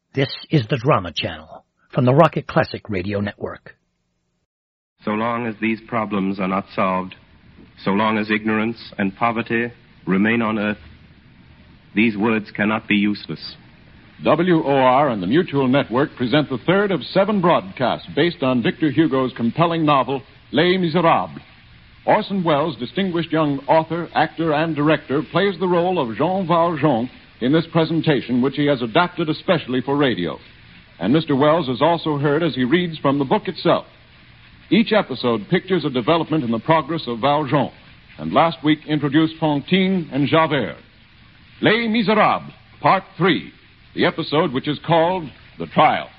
This is the Drama Channel from the Rocket Classic Radio Network. So long as these problems are not solved, so long as ignorance and poverty remain on Earth, these words cannot be useless. WOR and the Mutual Network present the third of 7 broadcasts based on Victor Hugo's compelling novel, Les Miserables. Orson Welles, distinguished young author, actor, and director, plays the role of Jean Valjean in this presentation, which he has adapted especially for radio. And Mr. Welles is also heard as he reads from the book itself. Each episode pictures a development in the progress of Valjean, and last week introduced Fantine and Javert. Les Miserables, Part 3, the episode which is called The Trial.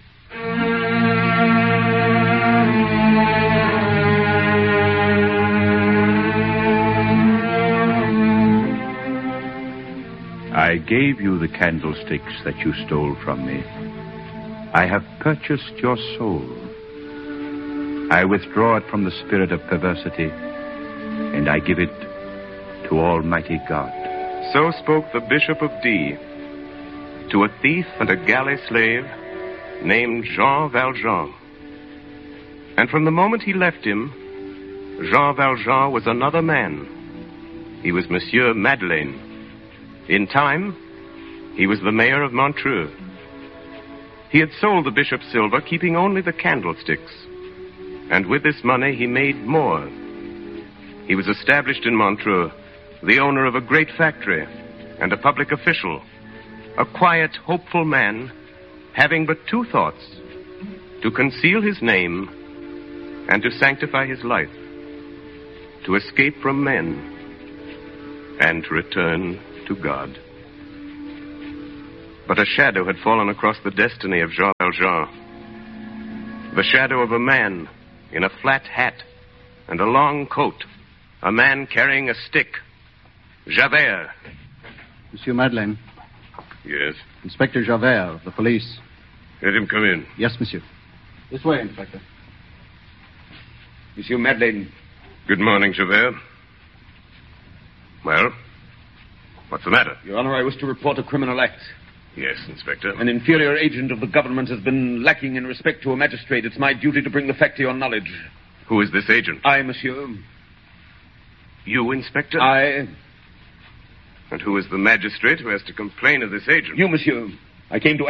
I gave you the candlesticks that you stole from me. I have purchased your soul. I withdraw it from the spirit of perversity, and I give it to Almighty God. So spoke the Bishop of D to a thief and a galley slave named Jean Valjean. And from the moment he left him, Jean Valjean was another man. He was Monsieur Madeleine. In time, he was the mayor of Montreux. He had sold the bishop's silver, keeping only the candlesticks. And with this money, he made more. He was established in Montreux, the owner of a great factory and a public official, a quiet, hopeful man, having but 2 thoughts: to conceal his name and to sanctify his life, to escape from men and to return to God. But a shadow had fallen across the destiny of Jean Valjean. The shadow of a man in a flat hat and a long coat. A man carrying a stick. Javert. Monsieur Madeleine. Yes? Inspector Javert of the police. Let him come in. Yes, monsieur. This way, Inspector. Monsieur Madeleine. Good morning, Javert. Well, what's the matter? Your Honor, I wish to report a criminal act. Yes, Inspector. An inferior agent of the government has been lacking in respect to a magistrate. It's my duty to bring the fact to your knowledge. Who is this agent? I, monsieur. You, Inspector? I. And who is the magistrate who has to complain of this agent? You, monsieur. I came to